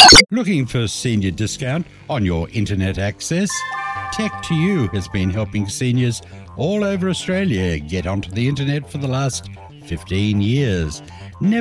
Looking for senior discount on your internet access? Tech2U has been helping seniors all over Australia get onto the internet for the last 15 years.